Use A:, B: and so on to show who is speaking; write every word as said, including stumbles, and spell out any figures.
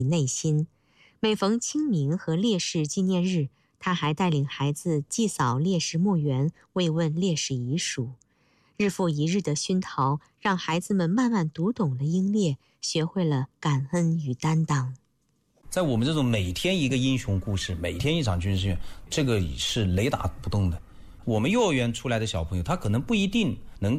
A: 内心。每逢清明和烈士纪念日，他还带领孩子祭扫烈士墓园，慰问烈士遗属。日复一日的熏陶，让孩子们慢慢读懂了英烈，学会了感恩与担当。
B: 在我们这种每天一个英雄故事，每天一场军事训练，这个是雷打不动的。我们幼儿园出来的小朋友，他可能不一定能